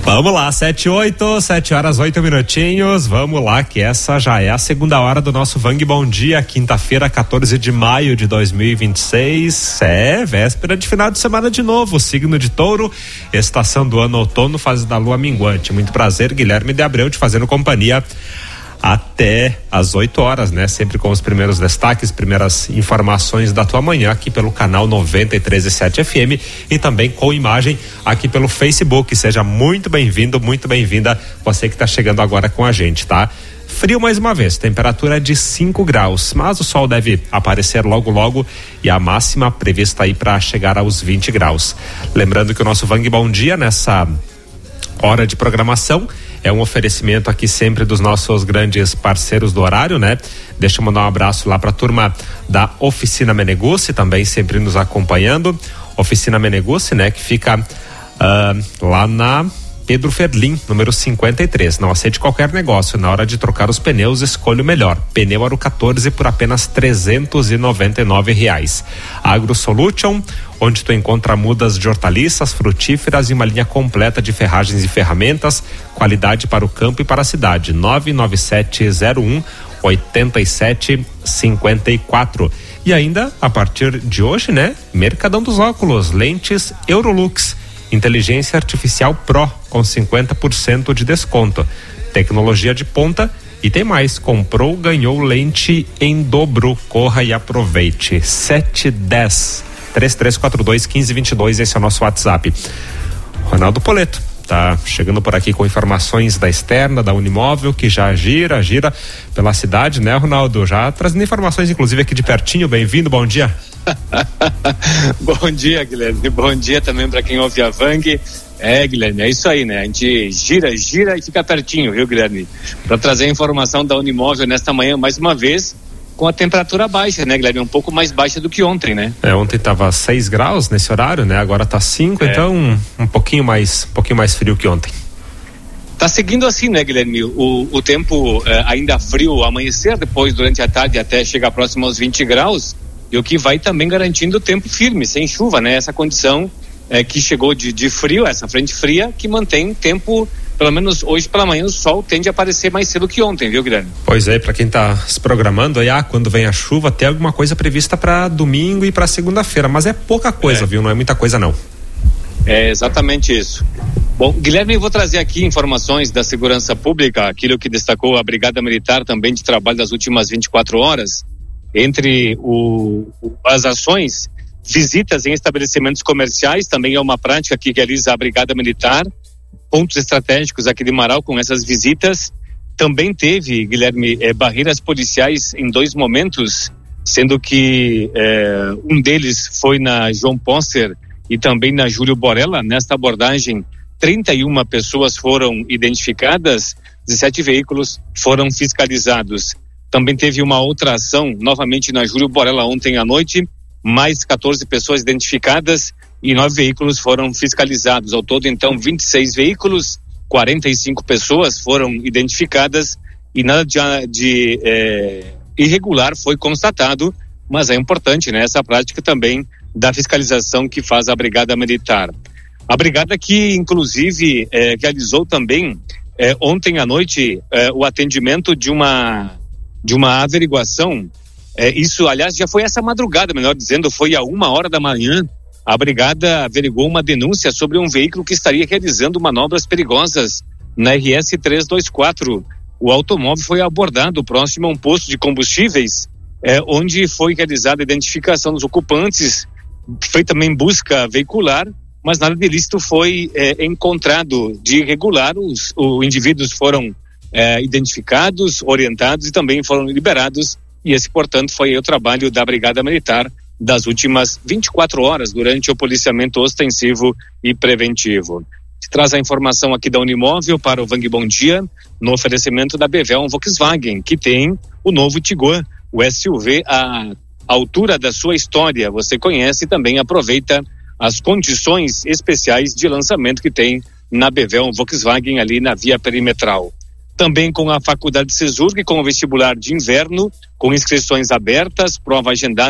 Vamos lá, 7 horas 8 minutinhos, vamos lá que essa já é a segunda hora do nosso Vang Bom Dia, quinta-feira, 14 de maio de 2026, véspera de final de semana de novo, signo de Touro, estação do ano outono, fase da lua minguante. Muito prazer, Guilherme de Abreu, te fazendo companhia até às 8 horas, né? Sempre com os primeiros destaques, primeiras informações da tua manhã aqui pelo canal 93.7 FM e também com imagem aqui pelo Facebook. Seja muito bem-vindo, muito bem-vinda você que está chegando agora com a gente, tá? Frio mais uma vez, temperatura de 5 graus, mas o sol deve aparecer logo logo e a máxima prevista aí para chegar aos 20 graus. Lembrando que o nosso Vang Bom Dia nessa hora de programação é um oferecimento aqui sempre dos nossos grandes parceiros do horário, né? Deixa eu mandar um abraço lá pra turma da Oficina Meneguzzi, também sempre nos acompanhando. Oficina Meneguzzi, né? Que fica lá na Pedro Ferlin, número 53. Não aceite qualquer negócio. Na hora de trocar os pneus, escolha o melhor. Pneu Aro 14 por apenas R$399. Agro Solution, onde tu encontra mudas de hortaliças, frutíferas e uma linha completa de ferragens e ferramentas, qualidade para o campo e para a cidade. 99701-8754. E ainda, a partir de hoje, né? Mercadão dos Óculos, lentes Eurolux, inteligência artificial Pro, com 50% de desconto. Tecnologia de ponta e tem mais. Comprou, ganhou lente em dobro. Corra e aproveite. 710-3342-1522, esse é o nosso WhatsApp. Ronaldo Poleto tá chegando por aqui com informações da externa, da Unimóvel, que já gira pela cidade, né, Ronaldo? Já trazendo informações, inclusive, aqui de pertinho. Bem-vindo, bom dia. Bom dia, Guilherme. Bom dia também para quem ouve a Vang. Guilherme, é isso aí, né? A gente gira e fica pertinho, viu, Guilherme? Para trazer a informação da Unimóvel nesta manhã, mais uma vez, com a temperatura baixa, né, Guilherme? Um pouco mais baixa do que ontem, né? Ontem tava 6 graus nesse horário, né? Agora tá 5, então um pouquinho mais frio que ontem. Tá seguindo assim, né, Guilherme? O tempo ainda frio, amanhecer, depois durante a tarde até chegar próximo aos 20 graus, e o que vai também garantindo o tempo firme, sem chuva, né? Essa condição que chegou de frio, essa frente fria, que mantém tempo, pelo menos hoje pela manhã, o sol tende a aparecer mais cedo que ontem, viu, Guilherme? Pois é, para quem tá se programando aí, quando vem a chuva, tem alguma coisa prevista para domingo e para segunda-feira, mas é pouca coisa, viu? Não é muita coisa, não. É exatamente isso. Bom, Guilherme, eu vou trazer aqui informações da segurança pública, aquilo que destacou a Brigada Militar também de trabalho das últimas 24 horas, entre as ações, visitas em estabelecimentos comerciais, também é uma prática que realiza a Brigada Militar, pontos estratégicos aqui de Marau com essas visitas. Também teve, Guilherme, barreiras policiais em 2 momentos, sendo que um deles foi na João Pósser e também na Júlio Borella. Nesta abordagem, 31 pessoas foram identificadas, 17 veículos foram fiscalizados. Também teve uma outra ação, novamente na Júlio Borella ontem à noite, mais 14 pessoas identificadas e 9 veículos foram fiscalizados. Ao todo, então, 26 veículos, 45 pessoas foram identificadas e nada de irregular foi constatado, mas é importante, né, essa prática também da fiscalização que faz a Brigada Militar. A Brigada que, inclusive, realizou também ontem à noite o atendimento de uma averiguação, isso, aliás, já foi essa madrugada, melhor dizendo, foi a 1h da manhã, a Brigada averigou uma denúncia sobre um veículo que estaria realizando manobras perigosas na RS 324. O automóvel foi abordado próximo a um posto de combustíveis, onde foi realizada a identificação dos ocupantes, foi também busca veicular, mas nada de ilícito foi encontrado de irregular. Os indivíduos foram identificados, orientados e também foram liberados, e esse, portanto, foi o trabalho da Brigada Militar das últimas 24 horas durante o policiamento ostensivo e preventivo. Traz a informação aqui da Unimóvel para o Vang Bom Dia, no oferecimento da Bevel Volkswagen, que tem o novo Tiguan, o SUV à altura da sua história. Você conhece e também aproveita as condições especiais de lançamento que tem na Bevel Volkswagen ali na Via Perimetral. Também com a Faculdade Cesurg, com o vestibular de inverno, com inscrições abertas, prova agendada